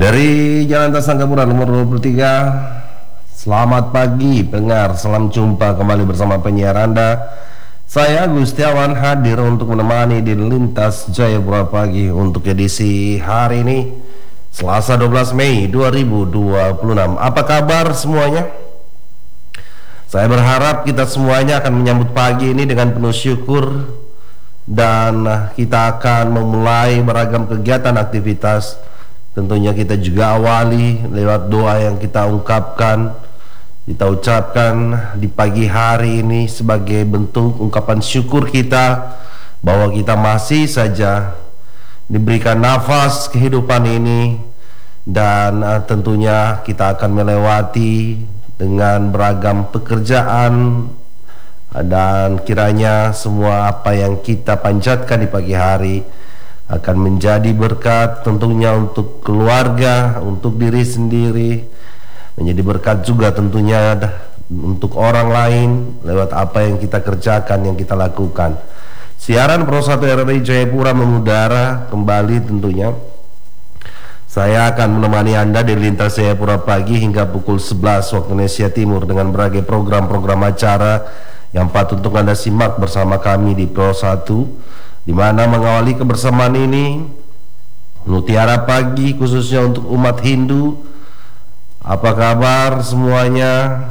Dari Jalan Tasangkapura nomor 23. Selamat pagi pendengar, salam jumpa kembali bersama penyiar Anda. Saya Gustiawan hadir untuk menemani di Lintas Jayapura Pagi untuk edisi hari ini, Selasa 12 Mei 2026. Apa kabar semuanya? Saya berharap kita semuanya akan menyambut pagi ini dengan penuh syukur, dan kita akan memulai beragam kegiatan aktivitas. Tentunya kita juga awali lewat doa yang kita ungkapkan, kita ucapkan di pagi hari ini sebagai bentuk ungkapan syukur kita bahwa kita masih saja diberikan nafas kehidupan ini, dan tentunya kita akan melewati dengan beragam pekerjaan, dan kiranya semua apa yang kita panjatkan di pagi hari akan menjadi berkat tentunya untuk keluarga, untuk diri sendiri, menjadi berkat juga tentunya untuk orang lain lewat apa yang kita kerjakan, yang kita lakukan. Siaran Pro 1 RRI Jayapura mengudara kembali tentunya. Saya akan menemani Anda di Lintas Jayapura Pagi hingga pukul 11 waktu Indonesia Timur dengan berbagai program-program acara yang patut untuk Anda simak bersama kami di Pro 1, di mana mengawali kebersamaan ini Mutiara Pagi khususnya untuk umat Hindu. Apa kabar semuanya?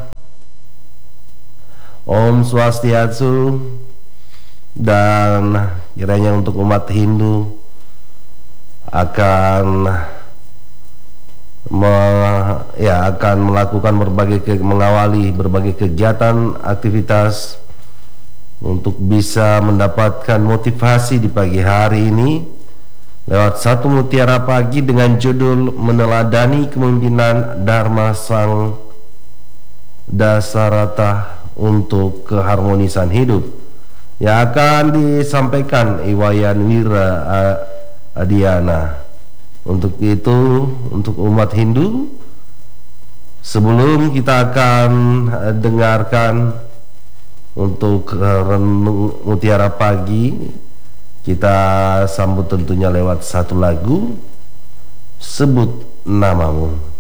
Om Swastiastu. Dan kiranya untuk umat Hindu akan melakukan mengawali berbagai kegiatan aktivitas untuk bisa mendapatkan motivasi di pagi hari ini lewat satu mutiara pagi dengan judul Meneladani Kepemimpinan Dharma Sang Dasarata untuk Keharmonisan Hidup, yang akan disampaikan Iwayan Wira Adiana. Untuk itu, untuk umat Hindu, sebelum kita akan dengarkan untuk renung mutiara pagi, kita sambut tentunya lewat satu lagu, Sebut Namamu.